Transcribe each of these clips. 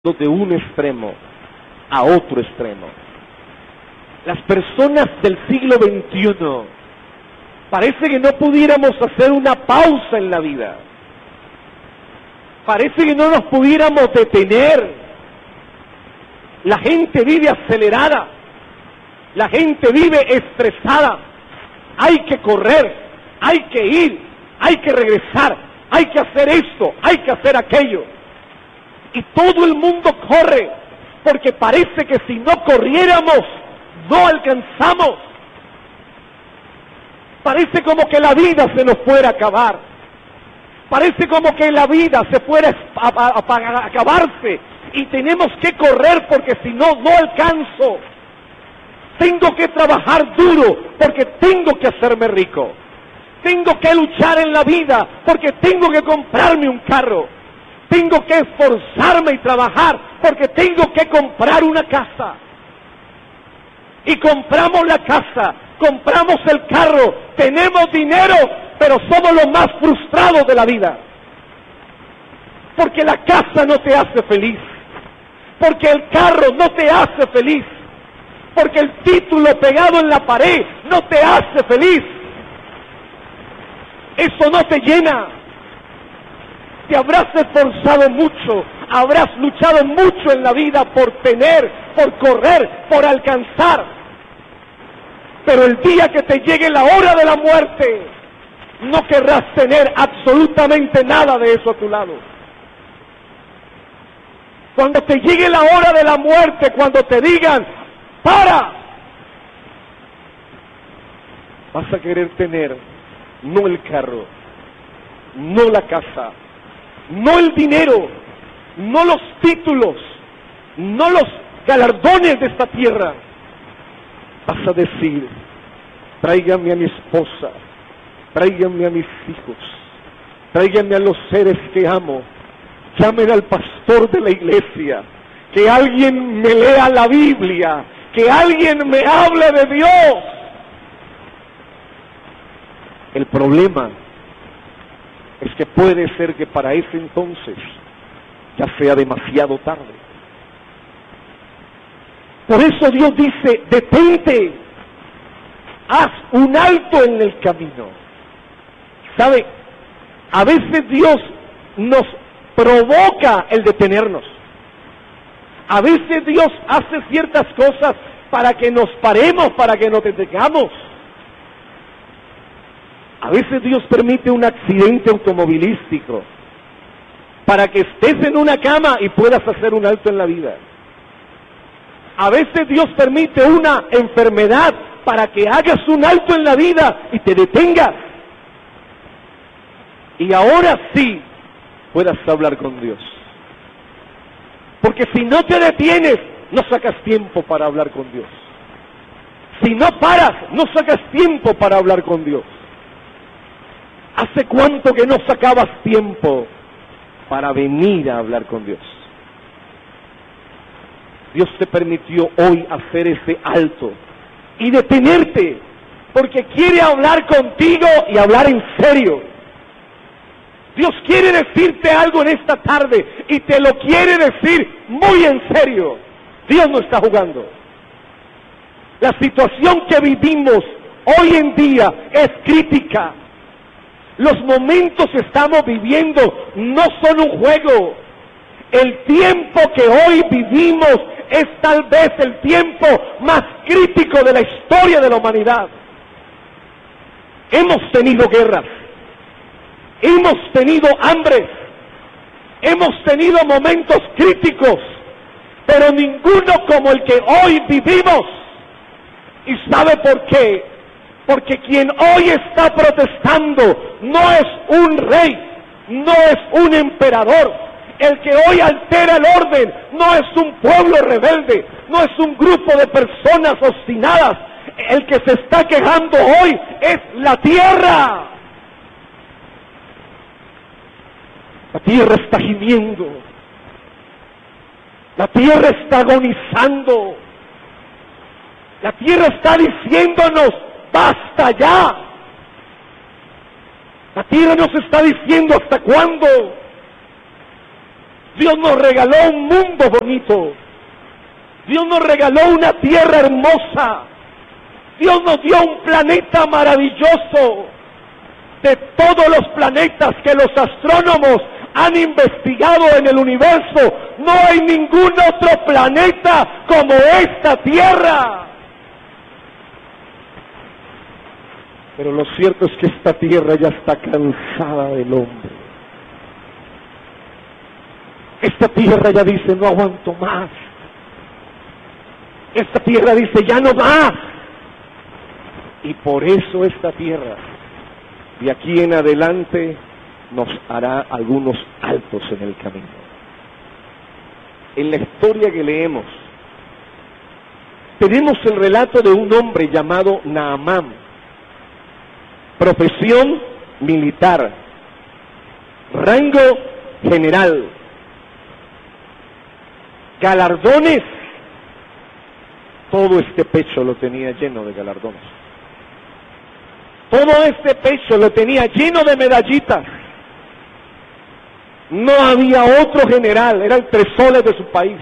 de un extremo a otro extremo. Las personas del siglo XXI parece que no pudiéramos hacer una pausa en la vida. Parece que no nos pudiéramos detener. La gente vive acelerada. La gente vive estresada. Hay que correr, hay que ir, hay que regresar, hay que hacer esto, hay que hacer aquello. Y todo el mundo corre, porque parece que si no corriéramos, no alcanzamos. Parece como que la vida se nos fuera a acabar. Parece como que la vida se fuera a acabarse. Y tenemos que correr porque si no, no alcanzo. Tengo que trabajar duro porque tengo que hacerme rico. Tengo que luchar en la vida porque tengo que comprarme un carro. Tengo que esforzarme y trabajar porque tengo que comprar una casa. Y compramos la casa, compramos el carro, tenemos dinero, pero somos los más frustrados de la vida. Porque la casa no te hace feliz. Porque el carro no te hace feliz. Porque el título pegado en la pared no te hace feliz. Eso no te llena. Te habrás esforzado mucho, habrás luchado mucho en la vida por tener, por correr, por alcanzar. Pero el día que te llegue la hora de la muerte, no querrás tener absolutamente nada de eso a tu lado. Cuando te llegue la hora de la muerte, cuando te digan, ¡para!, vas a querer tener no el carro, no la casa, no el dinero, no los títulos, no los galardones de esta tierra. Vas a decir, tráiganme a mi esposa, tráiganme a mis hijos, tráiganme a los seres que amo, llamen al pastor de la iglesia, que alguien me lea la Biblia, que alguien me hable de Dios. El problema es que puede ser que para ese entonces ya sea demasiado tarde. Por eso Dios dice, detente, haz un alto en el camino. ¿Sabe? A veces Dios nos provoca el detenernos. A veces Dios hace ciertas cosas para que nos paremos, para que nos detengamos. A veces Dios permite un accidente automovilístico para que estés en una cama y puedas hacer un alto en la vida. A veces Dios permite una enfermedad para que hagas un alto en la vida y te detengas. Y ahora sí puedas hablar con Dios. Porque si no te detienes, no sacas tiempo para hablar con Dios. Si no paras, no sacas tiempo para hablar con Dios. ¿Hace cuánto que no sacabas tiempo para venir a hablar con Dios? Dios te permitió hoy hacer ese alto y detenerte, porque quiere hablar contigo y hablar en serio. Dios quiere decirte algo en esta tarde y te lo quiere decir muy en serio. Dios no está jugando. La situación que vivimos hoy en día es crítica. Los momentos que estamos viviendo no son un juego. El tiempo que hoy vivimos es tal vez el tiempo más crítico de la historia de la humanidad. Hemos tenido guerras, hemos tenido hambres, hemos tenido momentos críticos, pero ninguno como el que hoy vivimos. ¿Y sabe por qué? Porque quien hoy está protestando no es un rey, no es un emperador. El que hoy altera el orden no es un pueblo rebelde, no es un grupo de personas obstinadas. El que se está quejando hoy es la tierra. La tierra está gimiendo. La tierra está agonizando. La tierra está diciéndonos, ¡basta ya! La tierra nos está diciendo, ¿hasta cuándo? Dios nos regaló un mundo bonito. Dios nos regaló una tierra hermosa. Dios nos dio un planeta maravilloso. De todos los planetas que los astrónomos han investigado en el universo, no hay ningún otro planeta como esta Tierra. Pero lo cierto es que esta Tierra ya está cansada del hombre. Esta Tierra ya dice, no aguanto más. Esta Tierra dice, ya no más. Y por eso esta Tierra, de aquí en adelante, nos hará algunos altos en el camino. En la historia que leemos, tenemos el relato de un hombre llamado Naamán, profesión militar, rango general, galardones, todo este pecho lo tenía lleno de galardones. Todo este pecho lo tenía lleno de medallitas. No había otro general, era el Tres Soles de su país.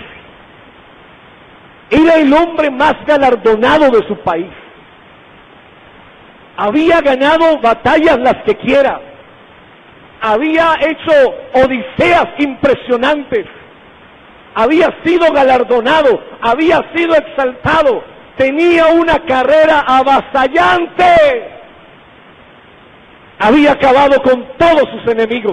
Era el hombre más galardonado de su país. Había ganado batallas las que quiera. Había hecho odiseas impresionantes. Había sido galardonado, había sido exaltado. Tenía una carrera avasallante. Había acabado con todos sus enemigos.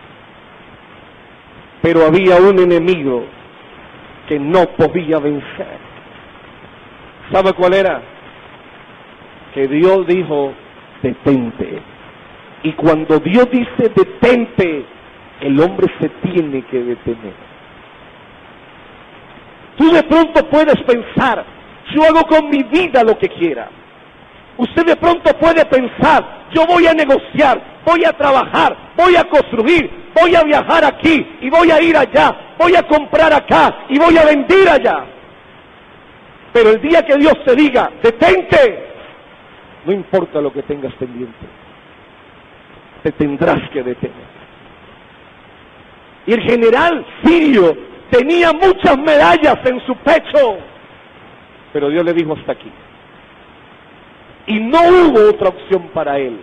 Pero había un enemigo que no podía vencer. ¿Sabe cuál era? Que Dios dijo, detente. Y cuando Dios dice detente, el hombre se tiene que detener. Tú de pronto puedes pensar, yo hago con mi vida lo que quiera. Usted de pronto puede pensar, yo voy a negociar, voy a trabajar, voy a construir, voy a viajar aquí y voy a ir allá, voy a comprar acá y voy a vender allá. Pero el día que Dios te diga, detente, no importa lo que tengas pendiente, te tendrás que detener. Y el general sirio tenía muchas medallas en su pecho, pero Dios le dijo hasta aquí. Y no hubo otra opción para él.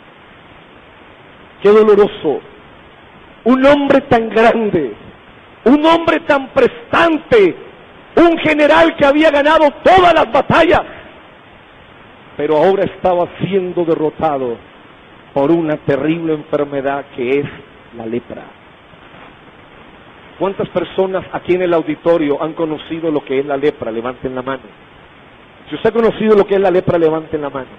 Qué doloroso. Un hombre tan grande, un hombre tan prestante, un general que había ganado todas las batallas, pero ahora estaba siendo derrotado por una terrible enfermedad que es la lepra. ¿Cuántas personas aquí en el auditorio han conocido lo que es la lepra? Levanten la mano. Si usted ha conocido lo que es la lepra, levanten la mano.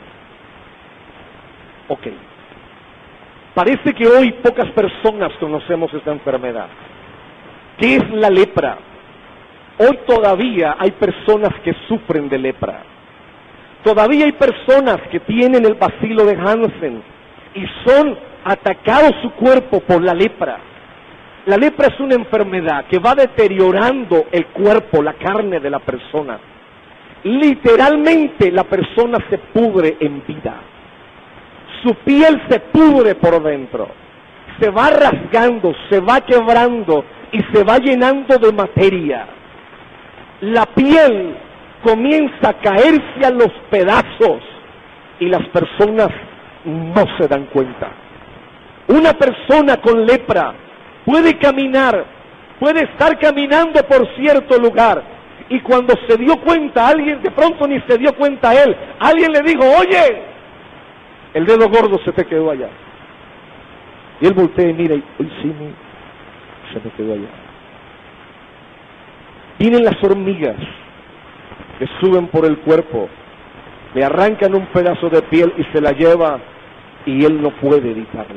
Ok. Parece que hoy pocas personas conocemos esta enfermedad. ¿Qué es la lepra? Hoy todavía hay personas que sufren de lepra. Todavía hay personas que tienen el bacilo de Hansen y son atacados su cuerpo por la lepra. La lepra es una enfermedad que va deteriorando el cuerpo, la carne de la persona. Literalmente la persona se pudre en vida. Su piel se pudre por dentro. Se va rasgando, se va quebrando y se va llenando de materia. La piel comienza a caerse a los pedazos y las personas no se dan cuenta. Una persona con lepra puede caminar, puede estar caminando por cierto lugar, y cuando se dio cuenta, alguien de pronto ni se dio cuenta él, alguien le dijo, oye, el dedo gordo se te quedó allá. Y él voltea y mira, y sí, se me quedó allá. Vienen las hormigas que suben por el cuerpo, le arrancan un pedazo de piel y se la lleva, y él no puede evitarlo.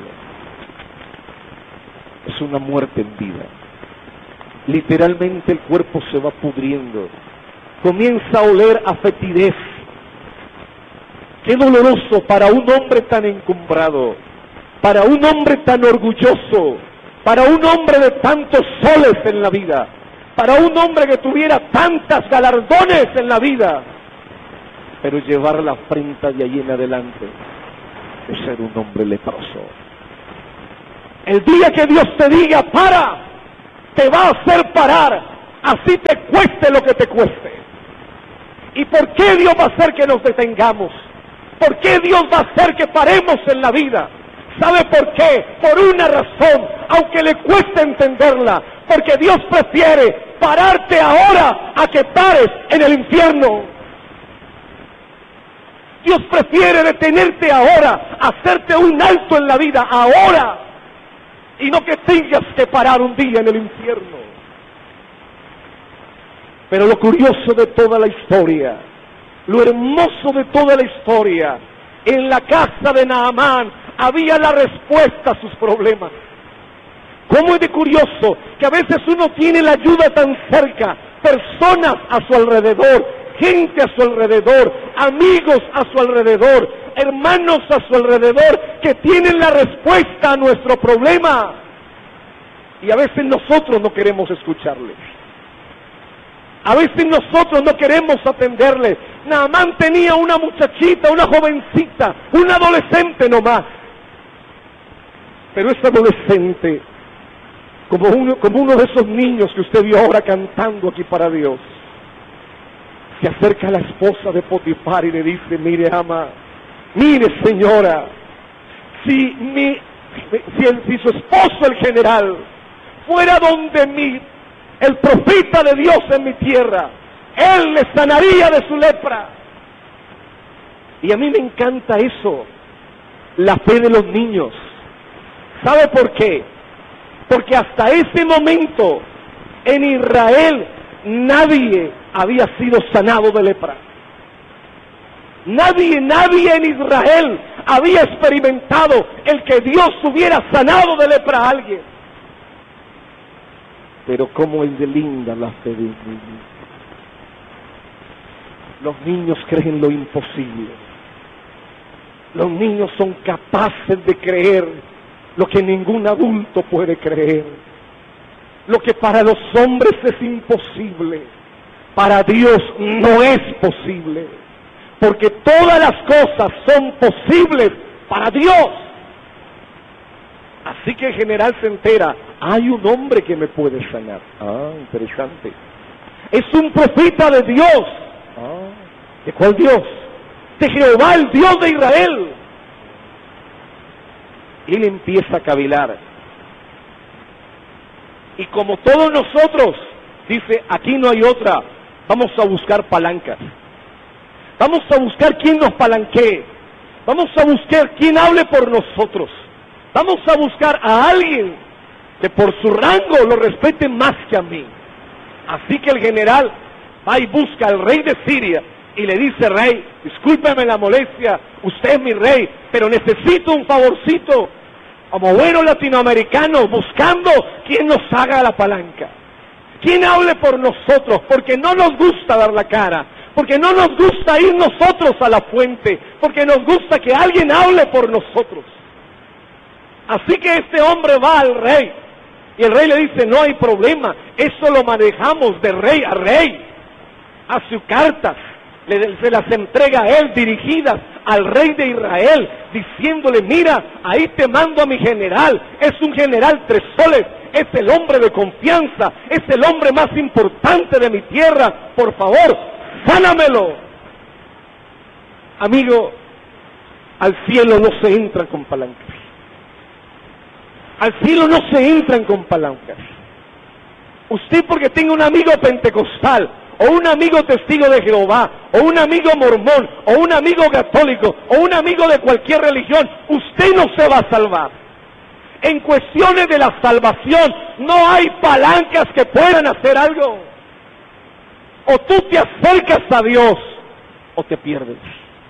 Es una muerte en vida. Literalmente el cuerpo se va pudriendo, comienza a oler a fetidez. Qué doloroso para un hombre tan encumbrado, para un hombre tan orgulloso, para un hombre de tantos soles en la vida, para un hombre que tuviera tantas galardones en la vida, pero llevar la afrenta de ahí en adelante de ser un hombre leproso. El día que Dios te diga, para, te va a hacer parar, así te cueste lo que te cueste. ¿Y por qué Dios va a hacer que nos detengamos? ¿Por qué Dios va a hacer que paremos en la vida? ¿Sabe por qué? Por una razón, aunque le cueste entenderla, porque Dios prefiere pararte ahora a que pares en el infierno. Dios prefiere detenerte ahora, hacerte un alto en la vida ahora, y no que tengas que parar un día en el infierno. Pero lo curioso de toda la historia, lo hermoso de toda la historia, en la casa de Naamán había la respuesta a sus problemas. ¿Cómo es de curioso que a veces uno tiene la ayuda tan cerca, personas a su alrededor, gente a su alrededor, amigos a su alrededor, hermanos a su alrededor, que tienen la respuesta a nuestro problema? Y a veces nosotros no queremos escucharles. A veces nosotros no queremos atenderles. Naamán tenía una muchachita, una jovencita, una adolescente nomás. Pero esa adolescente, como uno de esos niños que usted vio ahora cantando aquí para Dios, se acerca a la esposa de Potifar y le dice: mire, ama, mire, señora, si su esposo, el general, fuera donde el profeta de Dios en mi tierra, él le sanaría de su lepra. Y a mí me encanta eso, la fe de los niños. ¿Sabe por qué? Porque hasta ese momento en Israel nadie había sido sanado de lepra. Nadie en Israel había experimentado el que Dios hubiera sanado de lepra a alguien. Pero cómo es de linda la fe de un niño. Los niños creen lo imposible. Los niños son capaces de creer lo que ningún adulto puede creer. Lo que para los hombres es imposible, para Dios no es posible. Porque todas las cosas son posibles para Dios. Así que el general se entera: hay un hombre que me puede sanar. Ah, interesante. Es un profeta de Dios. Ah, ¿de cuál Dios? De Jehová, el Dios de Israel. Y él empieza a cavilar. Y como todos nosotros, dice: aquí no hay otra, vamos a buscar palancas. Vamos a buscar quien nos palanquee. Vamos a buscar quien hable por nosotros. Vamos a buscar a alguien que por su rango lo respete más que a mí. Así que el general va y busca al rey de Siria y le dice: rey, discúlpeme la molestia, usted es mi rey, pero necesito un favorcito. Como buenos latinoamericanos, buscando quien nos haga la palanca, quien hable por nosotros, porque no nos gusta dar la cara, porque no nos gusta ir nosotros a la fuente, porque nos gusta que alguien hable por nosotros. Así que este hombre va al rey, y el rey le dice: no hay problema, eso lo manejamos de rey a rey. Hace cartas, se las entrega a él, dirigidas al rey de Israel, diciéndole: mira, ahí te mando a mi general, es un general 3 soles, es el hombre de confianza, es el hombre más importante de mi tierra, por favor, sánamelo. Amigo, al cielo no se entra con palancas. Al cielo no se entran con palancas. Usted, porque tenga un amigo pentecostal, o un amigo testigo de Jehová, o un amigo mormón, o un amigo católico, o un amigo de cualquier religión, usted no se va a salvar. En cuestiones de la salvación no hay palancas que puedan hacer algo. O tú te acercas a Dios o te pierdes.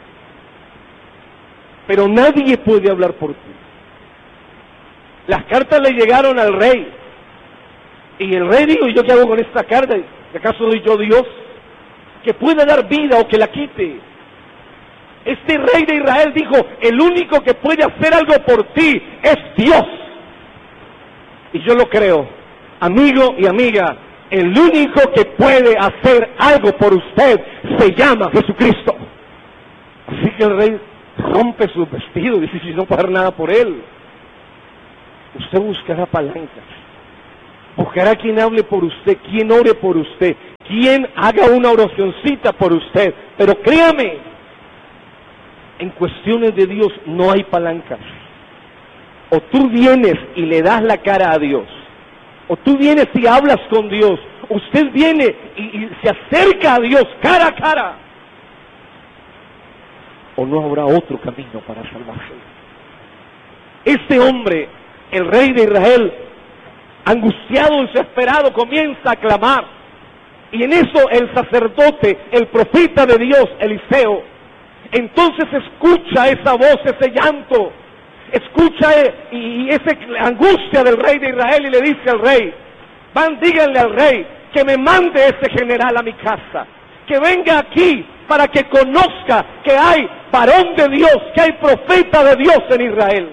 Pero nadie puede hablar por ti. Las cartas le llegaron al rey y el rey dijo: ¿y yo qué hago con esta carta? ¿Acaso soy yo Dios que puede dar vida o que la quite? Este rey de Israel dijo: el único que puede hacer algo por ti es Dios. Y yo lo creo, amigo y amiga, el único que puede hacer algo por usted se llama Jesucristo. Así que el rey rompe sus vestidos y dice: si no puedo hacer nada por él. Usted buscará palancas, Buscará quien hable por usted, quien ore por usted, quien haga una oracioncita por usted. Pero créame, en cuestiones de Dios no hay palancas. O tú vienes y le das la cara a Dios, o tú vienes y hablas con Dios. Usted viene y se acerca a Dios cara a cara, o no habrá otro camino para salvarse. Este hombre, el rey de Israel, angustiado, desesperado, comienza a clamar. Y en eso el sacerdote, el profeta de Dios, Eliseo, entonces escucha esa voz, ese llanto, escucha y esa angustia del rey de Israel, y le dice al rey: díganle al rey que me mande ese general a mi casa, que venga aquí para que conozca que hay varón de Dios, que hay profeta de Dios en Israel.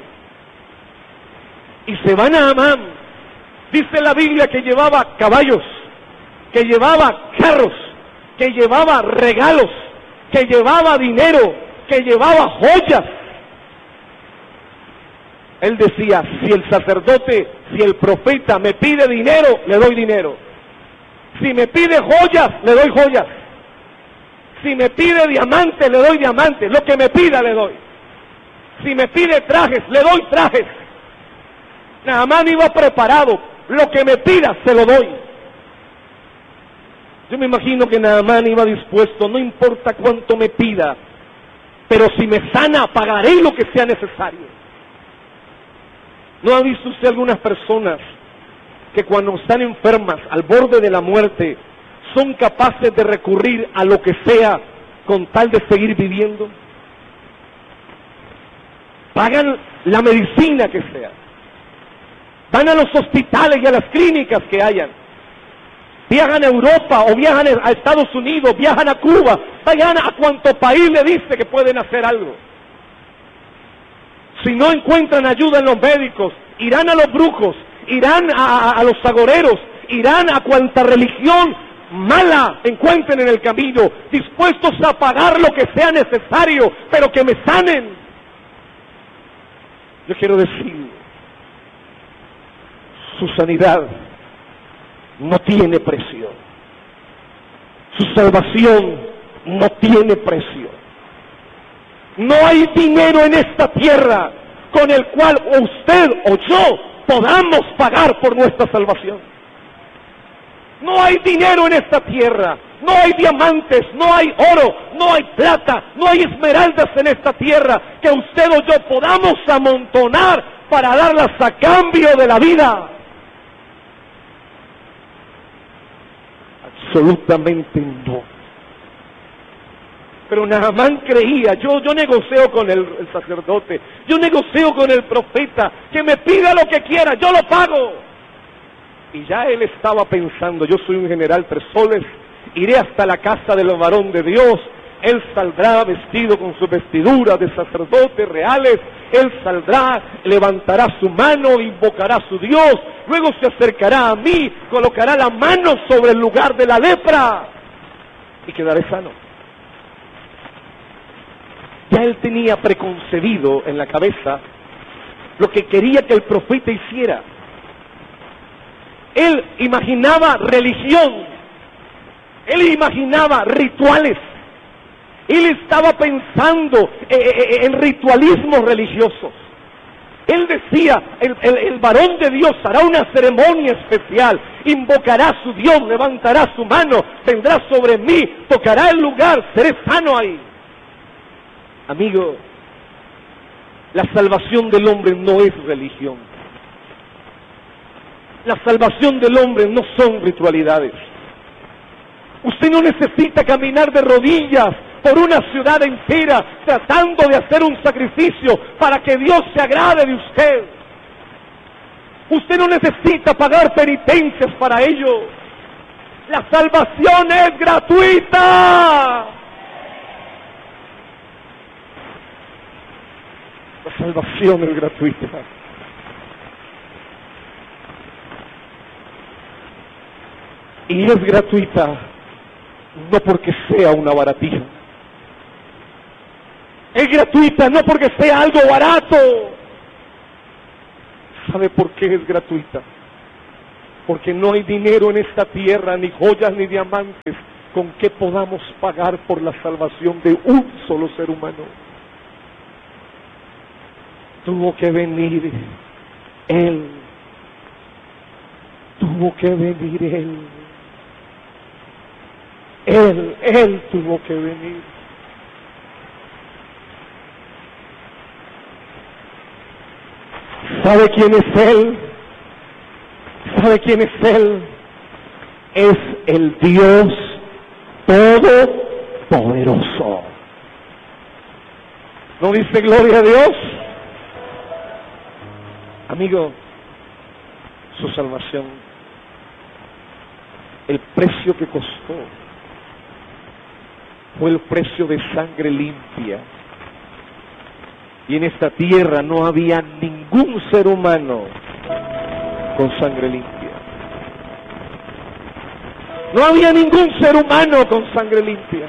Y se van a Amán. Dice la Biblia que llevaba caballos, que llevaba carros, que llevaba regalos, que llevaba dinero, que llevaba joyas. Él decía: si el sacerdote, si el profeta me pide dinero, le doy dinero. Si me pide joyas, le doy joyas. Si me pide diamantes, le doy diamantes. Lo que me pida, le doy. Si me pide trajes, le doy trajes. Naamán iba preparado. Lo que me pida, se lo doy. Yo me imagino que Naamán iba dispuesto: no importa cuánto me pida, pero si me sana, pagaré lo que sea necesario. ¿No ha visto usted algunas personas que cuando están enfermas, al borde de la muerte, son capaces de recurrir a lo que sea con tal de seguir viviendo? Pagan la medicina que sea. Van a los hospitales y a las clínicas que hayan. Viajan a Europa o viajan a Estados Unidos, viajan a Cuba, vayan a cuanto país le dice que pueden hacer algo. Si no encuentran ayuda en los médicos, irán a los brujos, irán a los agoreros, irán a cuanta religión mala encuentren en el camino, dispuestos a pagar lo que sea necesario, pero que me sanen. Yo quiero decir, su sanidad no tiene precio. Su salvación no tiene precio. No hay dinero en esta tierra con el cual usted o yo podamos pagar por nuestra salvación. No hay dinero en esta tierra, no hay diamantes, no hay oro, no hay plata, no hay esmeraldas en esta tierra que usted o yo podamos amontonar para darlas a cambio de la vida. Absolutamente no. Pero Naamán creía: yo negocio con el sacerdote, yo negocio con el profeta, que me pida lo que quiera, yo lo pago. Y ya él estaba pensando: yo soy un general 3 soles, iré hasta la casa del varón de Dios, él saldrá vestido con su vestidura de sacerdotes reales, él saldrá, levantará su mano, invocará a su Dios, luego se acercará a mí, colocará la mano sobre el lugar de la lepra y quedaré sano. Ya él tenía preconcebido en la cabeza lo que quería que el profeta hiciera. Él imaginaba religión, él imaginaba rituales, él estaba pensando en ritualismos religiosos. Él decía: el varón de Dios hará una ceremonia especial, invocará a su Dios, levantará su mano, vendrá sobre mí, tocará el lugar, seré sano ahí. Amigo, la salvación del hombre no es religión. La salvación del hombre no son ritualidades. Usted no necesita caminar de rodillas por una ciudad entera tratando de hacer un sacrificio para que Dios se agrade de usted. Usted no necesita pagar penitencias para ello. La salvación es gratuita. La salvación es gratuita. Y es gratuita no porque sea una baratija. Es gratuita no porque sea algo barato. ¿Sabe por qué es gratuita? Porque no hay dinero en esta tierra, ni joyas ni diamantes, con que podamos pagar por la salvación de un solo ser humano. Tuvo que venir Él. Tuvo que venir Él. Él tuvo que venir. ¿Sabe quién es Él? ¿Sabe quién es Él? Es el Dios Todopoderoso. ¿No dice gloria a Dios? Amigo, su salvación, el precio que costó fue el precio de sangre limpia. Y en esta tierra no había ningún ser humano con sangre limpia. No había ningún ser humano con sangre limpia.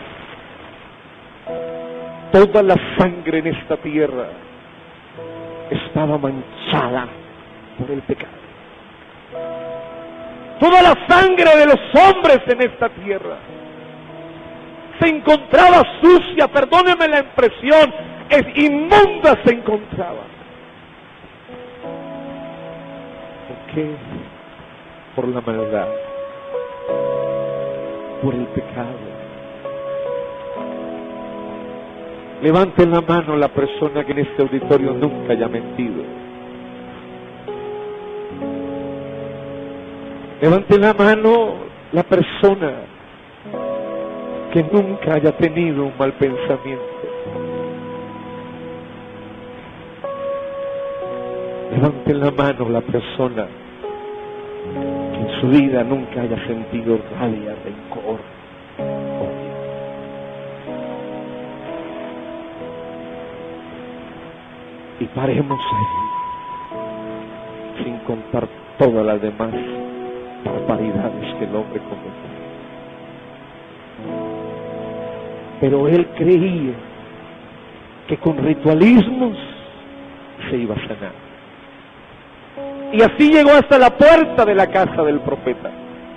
Toda la sangre en esta tierra estaba manchada por el pecado. Toda la sangre de los hombres en esta tierra se encontraba sucia, perdóneme la impresión, es inmunda se encontraba. ¿Por qué? Por la maldad, por el pecado. Levanten la mano la persona que en este auditorio nunca haya mentido. Levanten la mano la persona que nunca haya tenido un mal pensamiento. Levanten la mano la persona que en su vida nunca haya sentido rabia, rencor, odio. Y paremos ahí, sin contar todas las demás barbaridades que el hombre comete. Pero él creía que con ritualismos se iba a sanar. Y así llegó hasta la puerta de la casa del profeta.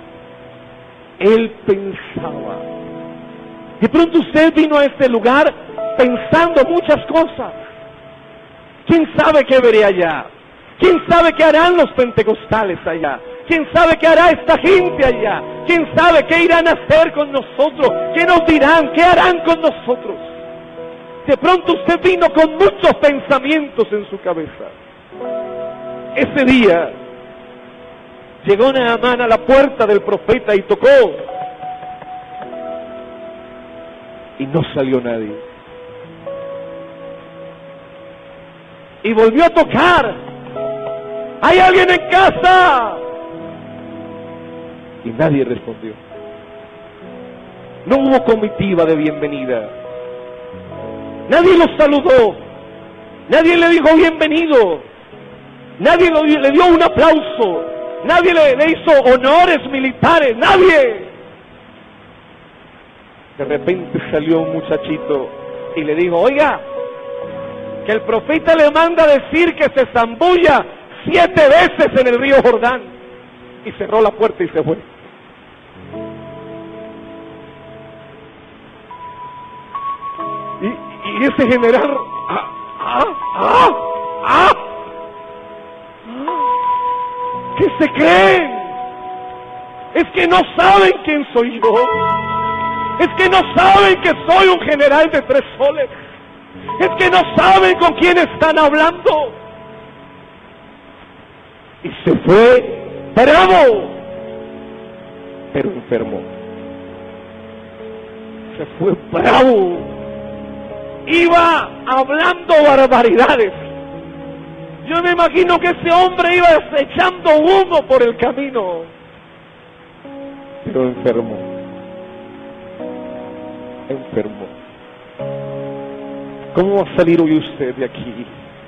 Él pensaba. De pronto usted vino a este lugar pensando muchas cosas. ¿Quién sabe qué veré allá? ¿Quién sabe qué harán los pentecostales allá? ¿Quién sabe qué hará esta gente allá? ¿Quién sabe qué irán a hacer con nosotros? ¿Qué nos dirán? ¿Qué harán con nosotros? De pronto usted vino con muchos pensamientos en su cabeza. Ese día llegó Naamán a la puerta del profeta y tocó. Y no salió nadie. Y volvió a tocar. ¿Hay alguien en casa? Y nadie respondió. No hubo comitiva de bienvenida. Nadie los saludó. Nadie le dijo bienvenido. Nadie le dio un aplauso. Nadie le hizo honores militares. Nadie. De repente salió un muchachito y le dijo: oiga, que el profeta le manda decir que se zambulla 7 veces en el río Jordán. Y cerró la puerta y se fue. Y ese general, ¿qué se creen? Es que no saben quién soy yo. Es que no saben que soy un general de 3 soles. Es que no saben con quién están hablando. Y se fue bravo, pero enfermo. Se fue bravo. Iba hablando barbaridades. Yo me imagino que ese hombre iba echando humo por el camino, pero enfermo. Enfermo. ¿Cómo va a salir hoy usted de aquí?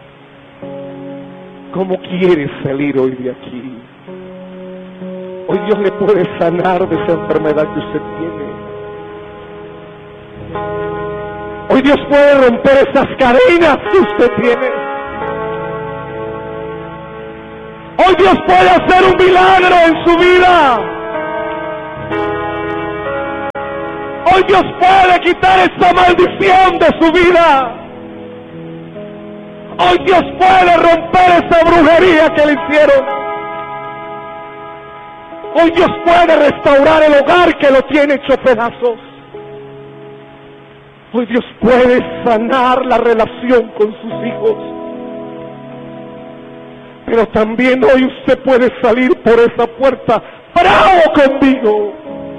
¿Cómo quiere salir hoy de aquí? Hoy Dios le puede sanar de esa enfermedad que usted tiene. Hoy Dios puede romper esas cadenas que usted tiene. Hoy Dios puede hacer un milagro en su vida. Hoy Dios puede quitar esa maldición de su vida. Hoy Dios puede romper esa brujería que le hicieron. Hoy Dios puede restaurar el hogar que lo tiene hecho pedazos. Hoy Dios puede sanar la relación con sus hijos. Pero también hoy usted puede salir por esa puerta bravo conmigo.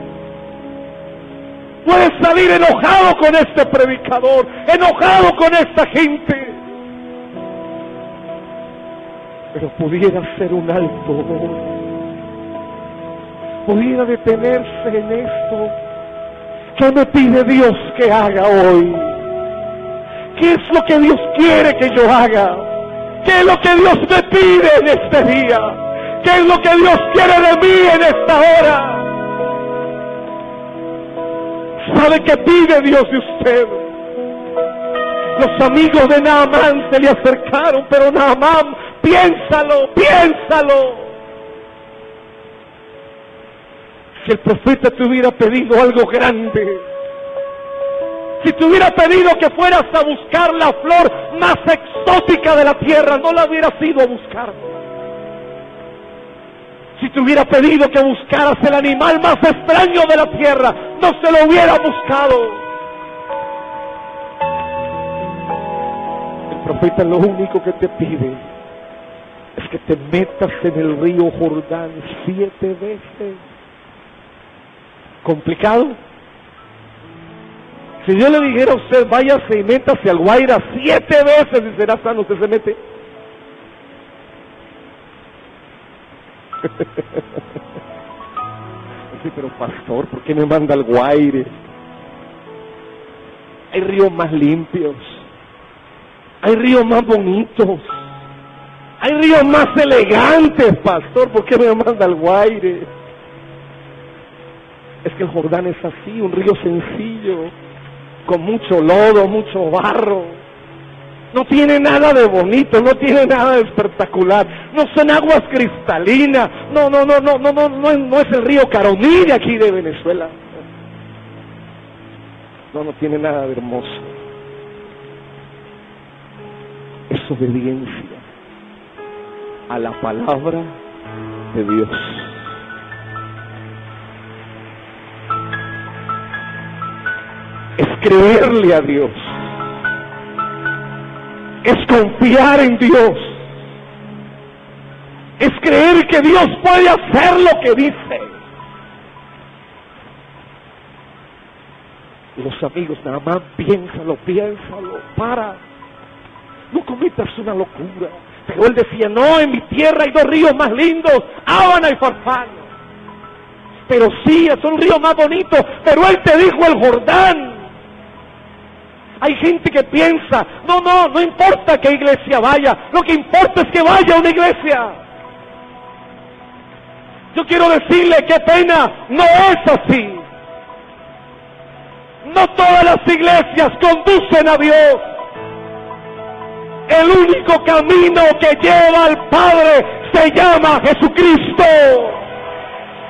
Puede salir enojado con este predicador, enojado con esta gente. Pero pudiera ser un alto, pudiera detenerse en esto. ¿Qué me pide Dios que haga hoy? ¿Qué es lo que Dios quiere que yo haga? ¿Qué es lo que Dios me pide en este día? ¿Qué es lo que Dios quiere de mí en esta hora? ¿Sabe qué pide Dios de usted? Los amigos de Naamán se le acercaron, pero Naamán, piénsalo. Si el profeta te hubiera pedido algo grande, si te hubiera pedido que fueras a buscar la flor más exótica de la tierra, no la hubieras ido a buscar. Si te hubiera pedido que buscaras el animal más extraño de la tierra, no se lo hubiera buscado. El profeta lo único que te pide es que te metas en el río Jordán 7 veces. ¿Complicado? Si yo le dijera a usted, váyase y métase al Guaira 7 veces y será sano, ¿usted se mete? Sí, pero pastor, ¿por qué me manda al Guaire? Hay ríos más limpios, hay ríos más bonitos, hay ríos más elegantes, pastor, ¿por qué me manda al Guaire? Es que el Jordán es así, un río sencillo, con mucho lodo, mucho barro. No tiene nada de bonito, no tiene nada de espectacular. No son aguas cristalinas. No es el río Caroní de aquí de Venezuela. No tiene nada de hermoso. Es obediencia a la palabra de Dios. Es creerle a Dios. Es confiar en Dios. Es creer que Dios puede hacer lo que dice. Y los amigos, nada más piénsalo, para. No cometas una locura. Pero él decía, no, en mi tierra hay 2 ríos más lindos, Ábana y Farfán. Pero sí, son ríos más bonitos, pero él te dijo el Jordán. Hay gente que piensa, no importa qué iglesia vaya, lo que importa es que vaya a una iglesia. Yo quiero decirle, qué pena, no es así. No todas las iglesias conducen a Dios. El único camino que lleva al Padre se llama Jesucristo.